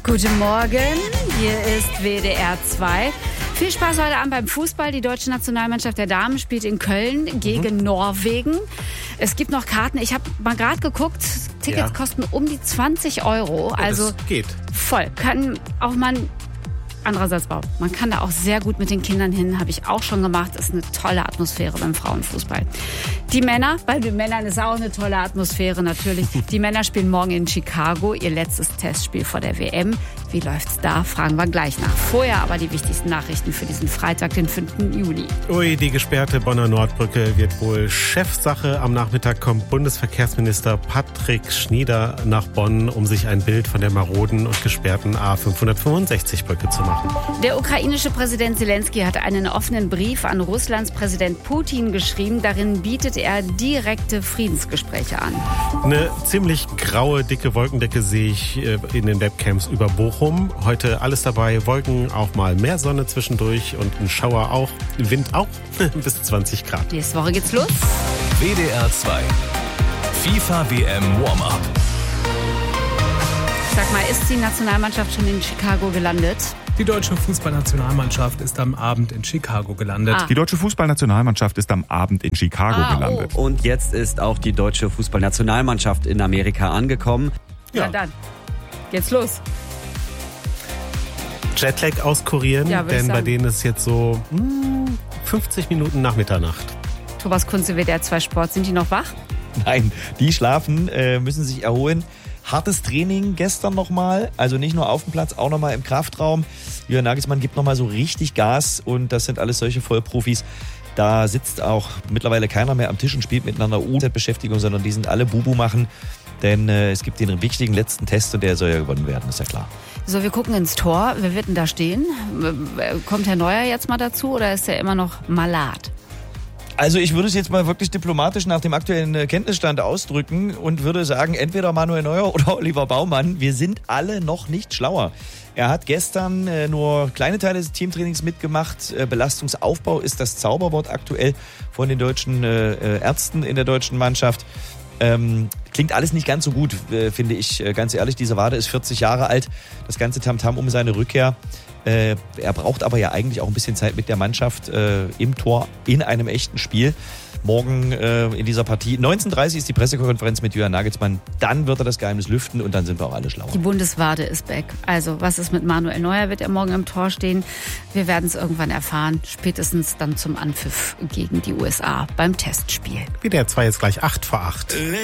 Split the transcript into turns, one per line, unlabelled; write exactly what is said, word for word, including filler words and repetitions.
Guten Morgen, hier ist W D R zwei. Viel Spaß heute Abend beim Fußball. Die deutsche Nationalmannschaft der Damen spielt in Köln gegen mhm. Norwegen. Es gibt noch Karten. Ich habe mal gerade geguckt, Tickets ja. kosten um die zwanzig Euro.
Ja,
also
das geht.
Voll. Kann auch man... Andererseits, man kann da auch sehr gut mit den Kindern hin, habe ich auch schon gemacht. Das ist eine tolle Atmosphäre beim Frauenfußball. Die Männer, bei den Männern ist auch eine tolle Atmosphäre natürlich. Die Männer spielen morgen in Chicago ihr letztes Testspiel vor der W M. Wie läuft's da? Fragen wir gleich nach. Vorher aber die wichtigsten Nachrichten für diesen Freitag, den fünften Juli.
Ui, die gesperrte Bonner Nordbrücke wird wohl Chefsache. Am Nachmittag kommt Bundesverkehrsminister Patrick Schnieder nach Bonn, um sich ein Bild von der maroden und gesperrten A fünfhundertfünfundsechzig Brücke zu machen.
Der ukrainische Präsident Zelensky hat einen offenen Brief an Russlands Präsident Putin geschrieben. Darin bietet er direkte Friedensgespräche an.
Eine ziemlich graue, dicke Wolkendecke sehe ich in den Webcams über Bochum. Heute alles dabei, Wolken, auch mal mehr Sonne zwischendurch und ein Schauer auch, Wind auch, bis zwanzig Grad.
Nächste Woche geht's los.
W D R zwei FIFA W M Warm-Up.
Sag mal, ist die Nationalmannschaft schon in Chicago gelandet?
Die deutsche Fußballnationalmannschaft ist am Abend in Chicago gelandet.
Ah. Die deutsche Fußballnationalmannschaft ist am Abend in Chicago ah, gelandet.
Oh. Und jetzt ist auch die deutsche Fußballnationalmannschaft in Amerika angekommen.
Ja, ja dann geht's los.
Jetlag auskurieren, ja, denn bei denen ist jetzt so hm, fünfzig Minuten nach Mitternacht.
Thomas Kunze, W D R zwei Sport, sind die noch wach?
Nein, die schlafen, äh, müssen sich erholen. Hartes Training gestern nochmal, also nicht nur auf dem Platz, auch nochmal im Kraftraum. Jürgen Nagelsmann gibt nochmal so richtig Gas und das sind alles solche Vollprofis. Da sitzt auch mittlerweile keiner mehr am Tisch und spielt miteinander U Z-Beschäftigung, sondern die sind alle Bubu machen. Denn äh, es gibt den wichtigen letzten Test und der soll ja gewonnen werden, ist ja klar.
So, wir gucken ins Tor. Wer wird denn da stehen? Kommt Herr Neuer jetzt mal dazu oder ist er immer noch malat?
Also ich würde es jetzt mal wirklich diplomatisch nach dem aktuellen Kenntnisstand ausdrücken und würde sagen, entweder Manuel Neuer oder Oliver Baumann. Wir sind alle noch nicht schlauer. Er hat gestern äh, nur kleine Teile des Teamtrainings mitgemacht. Äh, Belastungsaufbau ist das Zauberwort aktuell von den deutschen äh, Ärzten in der deutschen Mannschaft. Ähm, klingt alles nicht ganz so gut, äh, finde ich. Äh, ganz ehrlich, diese Wade ist vierzig Jahre alt. Das ganze Tamtam um seine Rückkehr. Äh, er braucht aber ja eigentlich auch ein bisschen Zeit mit der Mannschaft äh, im Tor in einem echten Spiel. Morgen äh, in dieser Partie. neunzehn Uhr dreißig ist die Pressekonferenz mit Jürgen Nagelsmann. Dann wird er das Geheimnis lüften und dann sind wir auch alle schlauer.
Die Bundeswade ist back. Also was ist mit Manuel Neuer? Wird er morgen im Tor stehen? Wir werden es irgendwann erfahren. Spätestens dann zum Anpfiff gegen die U S A beim Testspiel.
W D R zwei jetzt gleich acht vor acht.